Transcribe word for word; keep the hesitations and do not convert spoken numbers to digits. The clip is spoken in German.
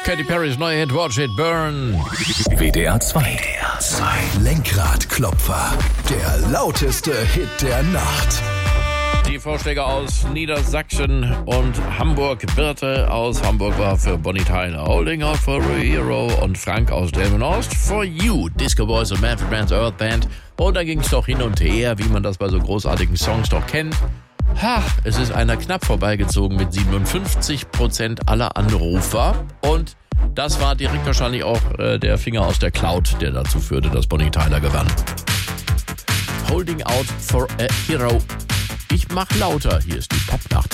Katy Perrys neue Hit Watch It Burn. W D R zwei. W D R zwei. Lenkradklopfer. Der lauteste Hit der Nacht. Die Vorschläge aus Niedersachsen und Hamburg. Birte aus Hamburg war für Bonnie Tyler Holding Out for a Hero und Frank aus Delmenhorst For You. Disco Boys und Manfred Mann's Earth Band. Und da ging es doch hin und her, wie man das bei so großartigen Songs doch kennt. Ha, es ist einer knapp vorbeigezogen mit siebenundfünfzig Prozent aller Anrufer. Und das war direkt wahrscheinlich auch äh, der Finger aus der Cloud, der dazu führte, dass Bonnie Tyler gewann. Holding Out for a Hero. Ich mach lauter, hier ist die Popnacht.